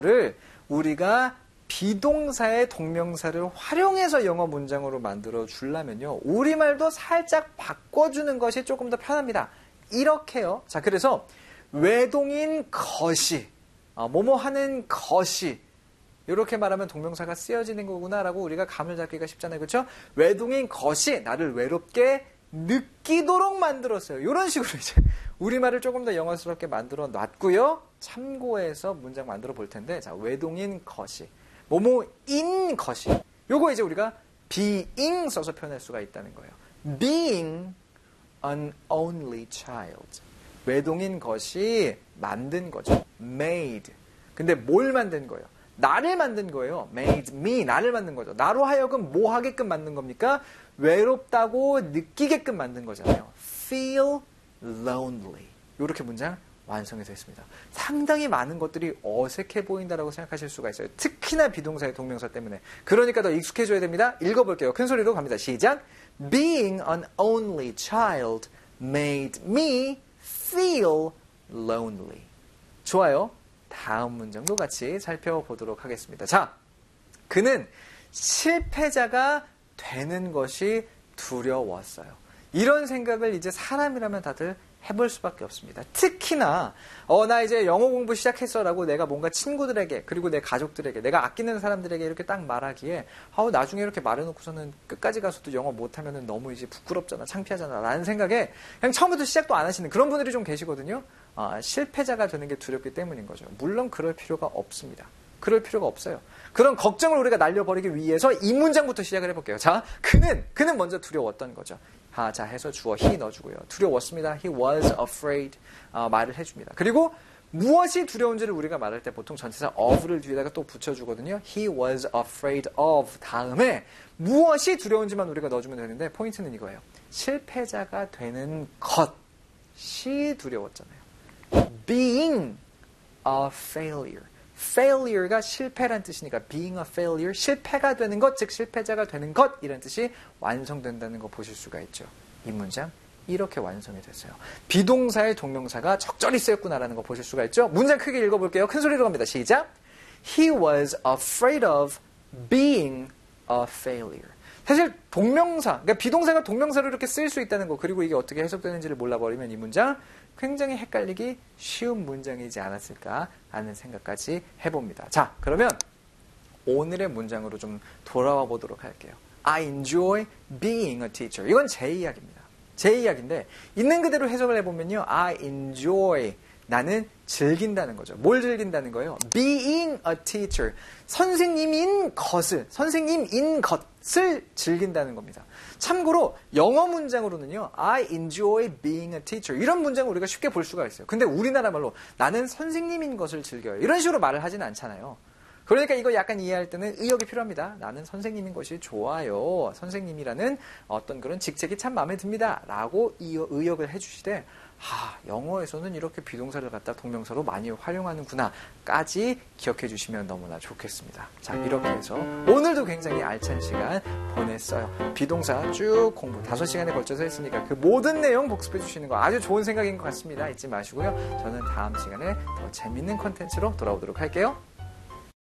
를 우리가 비동사의 동명사를 활용해서 영어 문장으로 만들어 주려면요. 우리말도 살짝 바꿔주는 것이 조금 더 편합니다. 이렇게요. 자, 그래서 외동인 것이, 뭐뭐 하는 것이, 이렇게 말하면 동명사가 쓰여지는 거구나라고 우리가 감을 잡기가 쉽잖아요. 그렇죠? 외동인 것이 나를 외롭게 느끼도록 만들었어요. 이런 식으로 이제 우리말을 조금 더 영어스럽게 만들어 놨고요. 참고해서 문장 만들어 볼 텐데, 자, 외동인 것이, 뭐뭐인 것이, 요거 이제 우리가 being 써서 표현할 수가 있다는 거예요. being an only child. 외동인 것이 만든 거죠. made. 근데 뭘 만든 거예요? 나를 만든 거예요. made me. 나를 만든 거죠. 나로 하여금 뭐 하게끔 만든 겁니까? 외롭다고 느끼게끔 만든 거잖아요. feel lonely. 이렇게 문장 완성이 됐습니다. 상당히 많은 것들이 어색해 보인다라고 생각하실 수가 있어요. 특히나 비동사의 동명사 때문에. 그러니까 더 익숙해져야 됩니다. 읽어볼게요. 큰 소리로 갑니다. 시작. Being an only child made me feel lonely. 좋아요. 다음 문장도 같이 살펴보도록 하겠습니다. 자, 그는 실패자가 되는 것이 두려웠어요. 이런 생각을 이제 사람이라면 다들 해볼 수밖에 없습니다. 특히나 나 이제 영어 공부 시작했어 라고 내가 뭔가 친구들에게 그리고 내 가족들에게 내가 아끼는 사람들에게 이렇게 딱 말하기에 나중에 이렇게 말해놓고서는 끝까지 가서도 영어 못하면 너무 이제 부끄럽잖아, 창피하잖아 라는 생각에 그냥 처음부터 시작도 안 하시는 그런 분들이 좀 계시거든요. 실패자가 되는 게 두렵기 때문인 거죠. 물론 그럴 필요가 없습니다. 그럴 필요가 없어요. 그런 걱정을 우리가 날려버리기 위해서 이 문장부터 시작을 해볼게요. 자, 그는 먼저 두려웠던 거죠. 자, 해서 주어 he 넣어주고요. 두려웠습니다. He was afraid. 말을 해줍니다. 그리고 무엇이 두려운지를 우리가 말할 때 보통 전치사 of를 뒤에다가 또 붙여주거든요. He was afraid of 다음에 무엇이 두려운지만 우리가 넣어주면 되는데 포인트는 이거예요. 실패자가 되는 것이 두려웠잖아요. Being a failure. failure가 실패란 뜻이니까 being a failure, 실패가 되는 것, 즉 실패자가 되는 것 이런 뜻이 완성된다는 거 보실 수가 있죠. 이 문장 이렇게 완성이 됐어요. 비동사의 동명사가 적절히 쓰였구나라는 거 보실 수가 있죠. 문장 크게 읽어볼게요. 큰 소리로 갑니다. 시작. He was afraid of being a failure. 사실 동명사, 그러니까 비동사가 동명사로 이렇게 쓰일 수 있다는 거, 그리고 이게 어떻게 해석되는지를 몰라버리면 이 문장 굉장히 헷갈리기 쉬운 문장이지 않았을까 하는 생각까지 해봅니다. 자, 그러면 오늘의 문장으로 좀 돌아와 보도록 할게요. I enjoy being a teacher. 이건 제 이야기입니다. 제 이야기인데 있는 그대로 해석을 해보면요. I enjoy. 나는 즐긴다는 거죠. 뭘 즐긴다는 거예요? Being a teacher. 선생님인 것을 즐긴다는 겁니다. 참고로 영어 문장으로는요. I enjoy being a teacher. 이런 문장을 우리가 쉽게 볼 수가 있어요. 근데 우리나라 말로 나는 선생님인 것을 즐겨요. 이런 식으로 말을 하지는 않잖아요. 그러니까 이거 약간 이해할 때는 의역이 필요합니다. 나는 선생님인 것이 좋아요. 선생님이라는 어떤 그런 직책이 참 마음에 듭니다. 라고 의역을 해주시되 영어에서는 이렇게 비동사를 갖다 동명사로 많이 활용하는구나 까지 기억해 주시면 너무나 좋겠습니다. 자, 이렇게 해서 오늘도 굉장히 알찬 시간 보냈어요. 비동사 쭉 공부 5시간에 걸쳐서 했으니까 그 모든 내용 복습해 주시는 거 아주 좋은 생각인 것 같습니다. 잊지 마시고요. 저는 다음 시간에 더 재밌는 컨텐츠로 돌아오도록 할게요.